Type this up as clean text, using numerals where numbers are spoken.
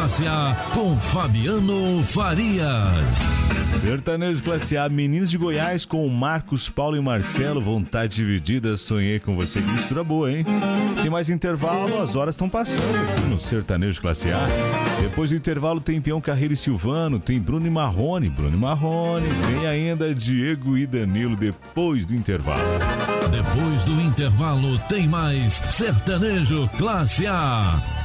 Classe A com Fabiano Farias. Sertanejo Classe A, Meninos de Goiás com Marcos, Paulo e Marcelo, Vontade Dividida, Sonhei com Você. Que mistura boa, hein? Tem mais intervalo, as horas estão passando aqui no Sertanejo Classe A. Depois do intervalo tem Peão Carreiro e Silvano, tem Bruno e Marrone, tem ainda Diego e Danilo depois do intervalo. Depois do intervalo tem mais Sertanejo Classe A.